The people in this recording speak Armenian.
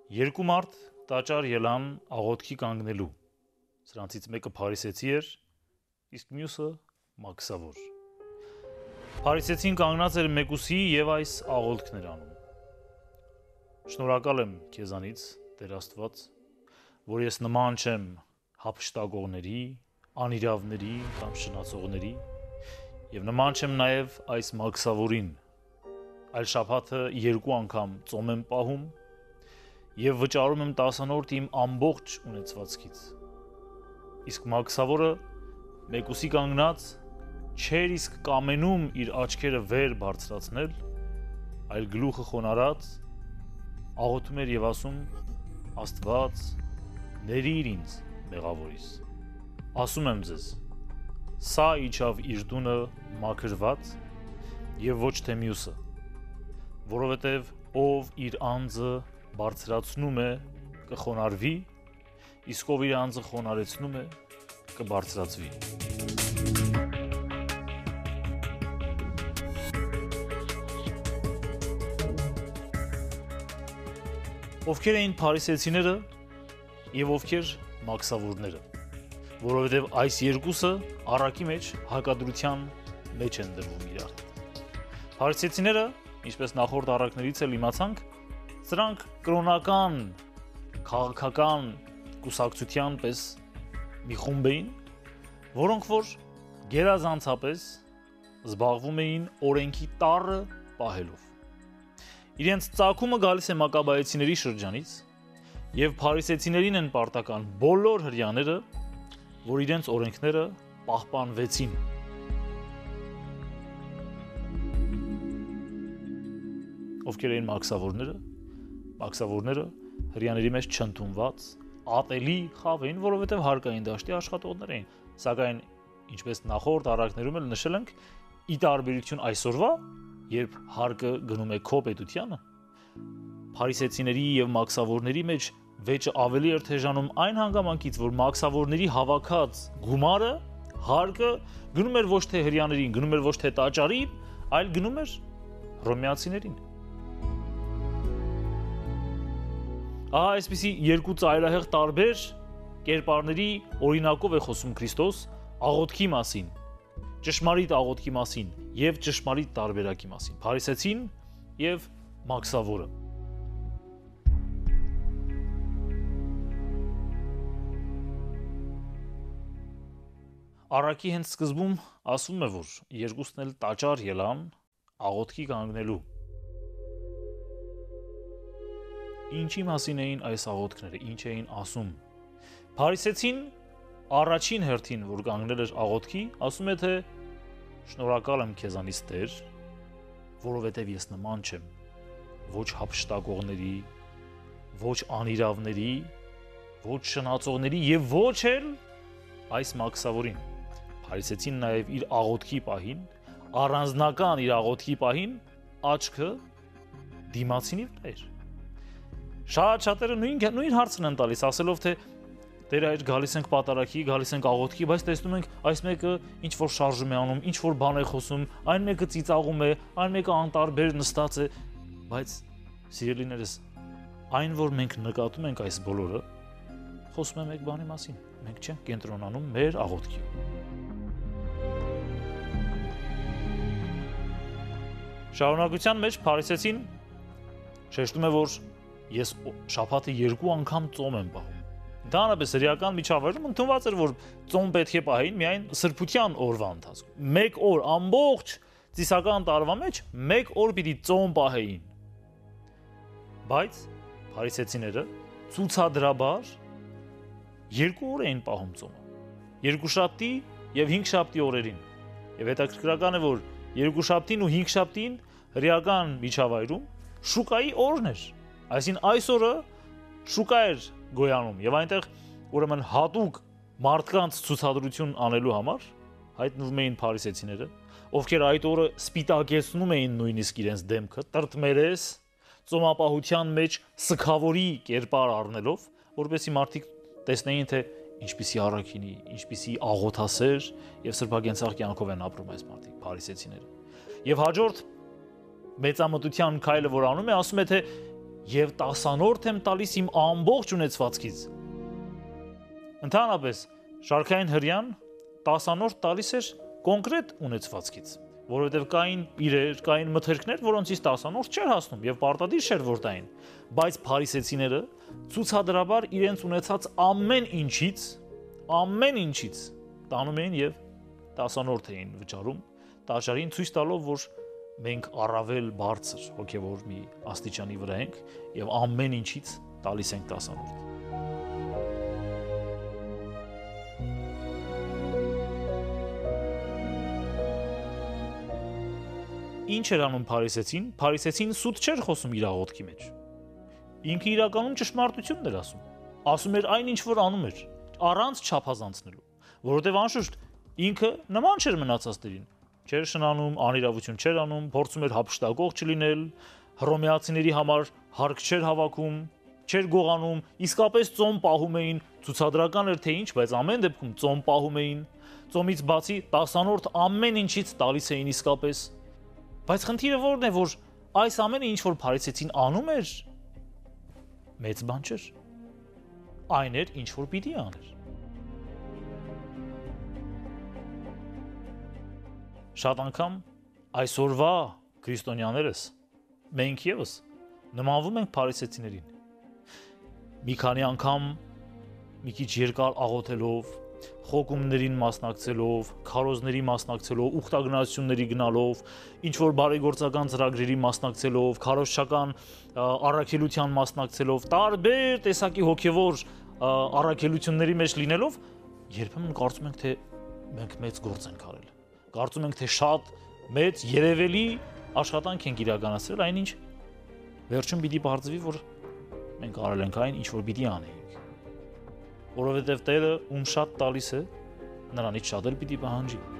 Երկու մարդ տաճար ելան աղոթքի կանգնելու, սրանցից մեկը փարիսեցի էր, իսկ մյուսը մաքսավոր։ Փարիսեցին կանգնած էր մեկուսի եւ այս աղոթքն էր անում. Շնորհակալ եմ քեզանից, Տեր Աստված, որ ես նման չեմ հափշտակողների, անիրավների կամ շնացողների եւ նման չեմ նաեւ այս մաքսավորին, այլ շաբաթը 2 անգամ ծոմ եմ պահում եւ վճարում եմ 10-րդ իմ ամբողջ ունեցվածքից։ Իսկ մաքսավորը մեկուսի կանգնած չէր իսկ կամենում իր աչքերը վեր բարձրացնել, այլ գլուխը խոնարհած աղոթում էր եւ ասում. Աստված, ներիիր ինձ մեղավորիս։ Ասում եմ ձեզ, սա իջավ իր տունը մաքրված եւ ոչ թե մյուսը, որովհետեւ ով իր անձը բարձրացնում է կխոնարհվի, իսկ ով իր անձը խոնարհեցնում է կբարձրացվի։ Ովքեր էին փարիսեցիները եւ ովքեր մաքսավորները, որովհետեւ այս երկուսը առակի մեջ հակադրության մեջ են դրվում իրար հետ։ Փարիսեցիները, ինչպես նախորդ առակներից էլ իմացանք, սրանք կրոնական, քաղաքական կուսակցության պես մի խումբ էին, որոնք որ գերազանցապես զբաղվում էին օրենքի տառը պահելով։ Իրենց ծագումը գալիս է մակաբայեցիների շրջանից եւ փարիսեցիներին են պարտական բոլոր հրյաները, որ իրենց օրենքները պահպանվեցին։ Ովքեր էին մաքսավորները հրյաների մեջ չընդունված, ատելի խավ էին, որովհետև հարկային դաշտի աշխատողներ էին։ Սակայն, ինչպես նախորդ առակներում էլ նշել ենք, ի տարբերություն այսօրվա, երբ հարկը գնում է քո պետությանը, փարիսեցիների եւ մաքսավորների մեջ վեճը ավելի էր թեժանում այն հանգամանքից, որ մաքսավորների հավաքած գումարը, հարկը գնում էր ոչ թե հրյաներին, գնում էր ոչ թե տաճարին, այլ գնում էր հռոմեացիներին։ Ահա այսպիսի երկու ծայրահեղ տարբեր կերպարների օրինակով է խոսում Քրիստոս աղոթքի մասին, ճշմարիտ աղոթքի մասին եւ ճշմարիտ տարբերակի մասին, փարիսեցին եւ մաքսավորը։ Առակի հենց սկզբում ասվում է, որ երկուսն էլ տաճար ելան աղոթքի կանգնելու։ Ինչի մասին էին այս աղոթքները, ինչ էին ասում։ Փարիսեցին առաջին հերթին, որ կանգնել էր աղոթքի, ասում է, թե շնորհակալ եմ քեզանից Տեր, որովհետև ես նման չեմ ոչ հափշտակողների, ոչ անիրավների, ոչ շնացողների եւ ոչ էլ այս մաքսավորին։ Փարիսեցին նաեւ իր աղոթքի պահին, առանձնական իր աղոթքի պահին աչքը դիմացինի վրա էր։ Շատերը նույն հարցն են տալիս, ասելով, թե Տեր այր գալիս ենք պատարակի, գալիս ենք աղոթքի, բայց տեսնում ենք այս մեկը ինչ որ շարժում է անում, ինչ որ բան է խոսում, այն մեկը ծիծաղում է, այն մեկը անտարբեր նստած է, բայց սիրելիներս, այն որ մենք նկատում ենք այս բոլորը, խոսում է մեկ բանի մասին, մենք չենք կենտրոնանում մեր աղոթքի։ Շարունակության մեջ փարիսեցին շեշտում է, որ ես շաբաթը 2 անգամ ծոմ եմ պահում։ Դանապես հրեական միջավայրում ընդունված էր, որ ծոմ պետք է պահեին միայն սրբության օրվա ընթացքում։ 1 օր ամբողջ ծիսական տարվա մեջ 1 օր պիտի ծոմ պահեին։ Բայց փարիսեցիները ցուցադրաբար 2 օր էին պահում ծոմը։ Երկուշաբթի եւ հինգշաբթի օրերին։ Եվ հետաքրքրական է, որ երկուշաբթին ու հինգշաբթին հրեական միջավայրում շուկայի օրն էր։ Այսինքն այս օրը շուկա էր գոյանում եւ այնտեղ ուրեմն հատուկ մարդկանց ցուցադրություն անելու համար հայտնվում էին փարիսեցիները, ովքեր այդ օրը սպիտակեցնում էին նույնիսկ իրենց դեմքը, տրտմերես, ծոմապահության մեջ սքավորի կերպար առնելով, որպեսզի մարդիկ տեսնեին, թե ինչպիսի առաքինի, ինչպիսի աղոթասեր եւ սրբագենցաղ կյանքով են ապրում այս մարդիկ, փարիսեցիները։ Եվ հաջորդ մեծամտության քայլը, որ անում է, ասում է, թե եւ 10-րդ եմ տալիս իմ ամբողջ ունեցվածքից։ Ընդհանրապես Շարքային հрьяան 10-րդ տալիս էր կոնկրետ ունեցվածքից, որովհետև կային իրեր, կային մթերքներ, որոնցից 10-րդ չէր հասնում եւ պարտադիր չէր որ տային, բայց փարիսեցիները ցուցադրաբար իրենց ունեցած ամեն ինչից տանում էին եւ 10-րդ էին վճարում, տաճարին ցույց տալով, որ մենք առավել բարձր հոգեվոր մի աստիճանի վրա ենք եւ ամեն ինչից տալիս ենք 10-րդ։ Ինչ էր անում փարիսեցին։ Փարիսեցին սուտ չէր խոսում իր աղոթքի մեջ։ Ինքը իրականում ճշմարտությունն էր ասում։ Ասում էր այն ինչ որ անում էր, առանց չափազանցնելու, որովհետև անշուշտ ինքը նման չէր մնացածներին։ Չէր շնանում, անիրավություն չէր անում, փորձում էր հափշտակող չլինել, հռոմեացիների համար հարկ չէր հավաքում, չէր գողանում, իսկապես ծոմ պահում էին, ցուցադրական էր թե ինչ, բայց ամեն դեպքում ծոմ պահում էին, ծոմից բացի 10-րդ ամեն ինչից տալիս էին իսկապես։ Բայց խնդիրը որն է, որ այս ամենը ինչ որ փարիսեցին անում էր, մեծ բան չէր։ Այն էր ինչ որ պիտի աներ։ Շատ անգամ այսօրվա քրիստոնյաներս մենք եւս նմանվում ենք փարիսեցիներին։ Մի քանի անգամ մի քիչ երկար աղոթելով, խոկումներին մասնակցելով, քարոզների մասնակցելով, ուխտագնացությունների գնալով, ինչ որ բարեգործական ծրագրերի մասնակցելով, քարոզչական առաքելության մասնակցելով, տարբեր տեսակի հոգևոր առաքելությունների մեջ լինելով, երբեմն կարծում ենք, թե մենք մեծ գործ ենք արել։ Կարծում ենք, թե շատ մեծ երևելի աշխատանք ենք իրականացրել, այնինչ վերջում պիտի բարձվի, որ մենք արել ենք այն, ինչ որ պիտի անեինք։ Որովհետև Տերը ում շատ տալիս է, նրանից շատ էլ պիտի պահանջի։